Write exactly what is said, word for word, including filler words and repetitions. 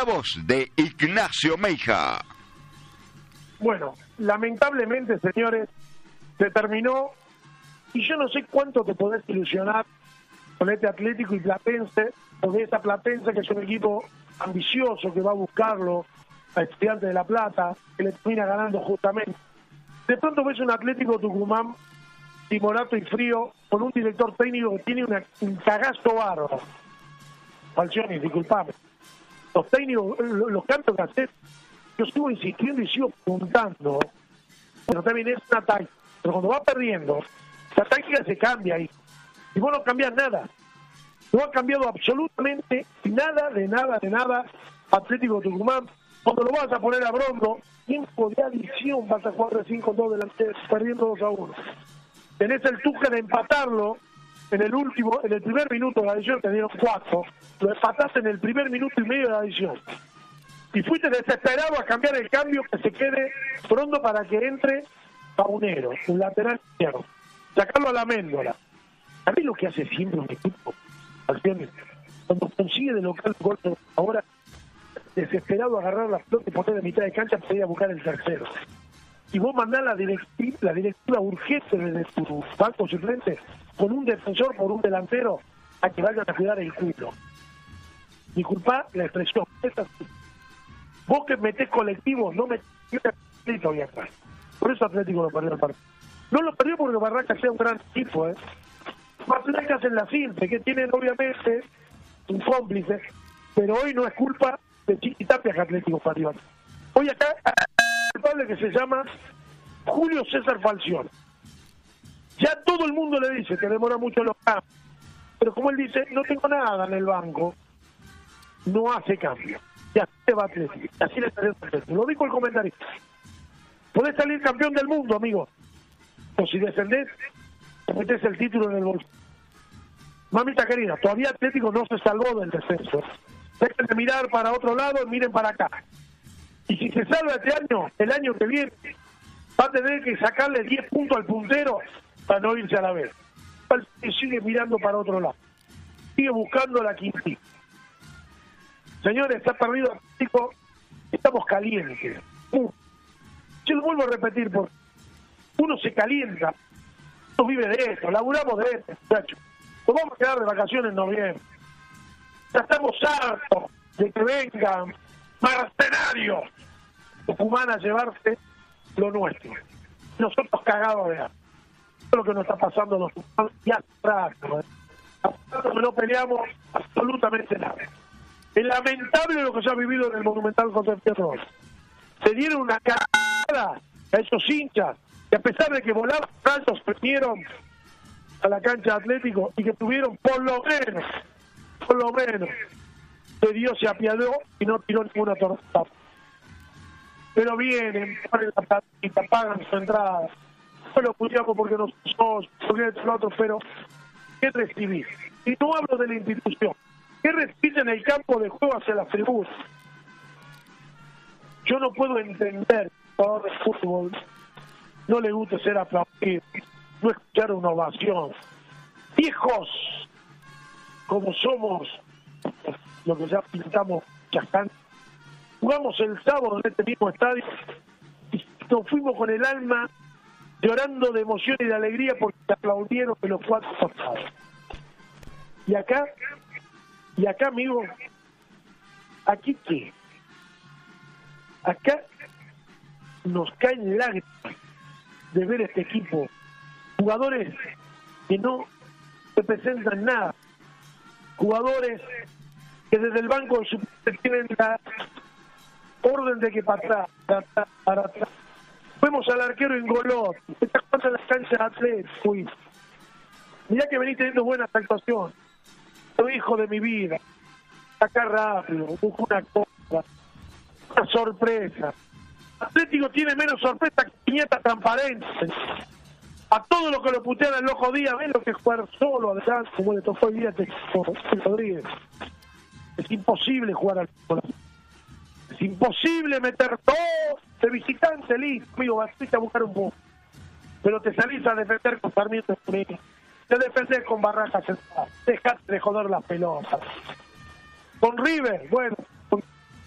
voz de Ignacio Meija. Bueno, lamentablemente, señores, se terminó, y yo no sé cuánto te podés ilusionar con este Atlético y Platense, porque esta Platense, que es un equipo ambicioso, que va a buscarlo a Estudiantes de La Plata, que le termina ganando justamente. De pronto ves un Atlético Tucumán timorato y frío, con un director técnico que tiene una, un cagazo bárbaro. Falcioni, disculpame. Los técnicos, los, los cambios que haces, yo sigo insistiendo y sigo preguntando. Bueno, también es una táctica, pero cuando va perdiendo, la táctica se cambia ahí. Y vos no cambiás nada. No ha cambiado absolutamente nada, de nada, de nada Atlético Tucumán. Cuando lo vas a poner a Brondo, tiempo de adición, vas a jugar de cinco dos delanteros, perdiendo dos a uno. Tenés el Tuca de empatarlo en el último, en el primer minuto de la adición, te dieron cuatro, lo empataste en el primer minuto y medio de la adición. Y fuiste desesperado a cambiar el cambio, que se quede Brondo para que entre Paunero, un lateral izquierdo. Sacarlo a la Méndola. A mí lo que hace siempre un equipo, cuando consigue de local el gol, ahora desesperado agarrar la pelota y poner de mitad de cancha para ir a buscar el tercero. Y vos mandás la directiva, la directiva urgente desde tu banco suplente con un defensor por un delantero a que vayan a cuidar el culo. Disculpá la expresión. Vos que metés colectivos, no metés todavía atrás. Por eso Atlético lo perdió el partido. No lo perdió porque Barracas sea un gran equipo, ¿eh? Barracas en la simple, que tienen obviamente un cómplice, pero hoy no es culpa de Chiquitapia que Atlético perdió. Hoy acá hay un culpable que se llama Julio César Falcioni. Ya todo el mundo le dice que demora mucho los cambios, pero como él dice, no tengo nada en el banco, no hace cambio. Y así se va Atlético, así le salió Atlético. Lo dijo el comentarista. Podés salir campeón del mundo, amigo, o si descendés, te metés el título en el bolsillo. Mamita querida, todavía Atlético no se salvó del descenso. Dejen de mirar para otro lado y miren para acá. Y si se salva este año, el año que viene, va a tener que sacarle diez puntos al puntero para no irse a la vez. Y sigue mirando para otro lado. Sigue buscando la quintita. Señores, está perdido Atlético. Estamos calientes. Uh. Yo lo vuelvo a repetir, porque uno se calienta. Uno vive de esto, laburamos de esto, muchachos. Nos vamos a quedar de vacaciones en noviembre. Ya estamos hartos de que vengan mercenarios Tucumán a llevarse lo nuestro. Nosotros cagados de hambre. Eso es lo que nos está pasando a los tucumanos y hace rato. Hace rato que no peleamos absolutamente nada. Es lamentable lo que se ha vivido en el Monumental José Fierro. Se dieron una cagada a esos hinchas que, a pesar de que volaban altos, vinieron a la cancha de Atlético y que tuvieron por lo menos, por lo menos, que Dios se apiadó y no tiró ninguna torta. Pero vienen, ponen la platita, pagan su entrada. No lo cuidamos porque no somos, porque es lo otro, pero ¿qué recibís? Y no hablo de la institución. ¿Qué recibís en el campo de juego hacia la tribuna? Yo no puedo entender que al jugador de fútbol no le gusta ser aplaudido, no escuchar una ovación. Viejos, como somos, lo que ya pintamos chacán, jugamos el sábado en este mismo estadio y nos fuimos con el alma llorando de emoción y de alegría porque te aplaudieron de los cuatro costados. Y acá, y acá, amigo, ¿aquí qué? Acá nos caen lágrimas de ver este equipo. Jugadores que no representan nada. Jugadores que desde el banco tienen la orden de que para atrás, para atrás, para atrás. Fuimos al arquero en Golot, está jugando en la cancha de Atlético. Mirá que venís teniendo buenas actuaciones. Soy hijo de mi vida. Acá rápido, busco una cosa, una sorpresa. Atlético tiene menos sorpresa que piñeta transparente. A todo lo que lo putean el ojo día, ven lo que es jugar solo adelante, como le tocó el día a Rodríguez. Es imposible jugar al fútbol. Es imposible meter dos de visitante, listo, amigo, vas a buscar un poco. Pero te salís a defender con Sarmiento, te defendés con Barracas, dejate de joder las pelotas. Con River, bueno,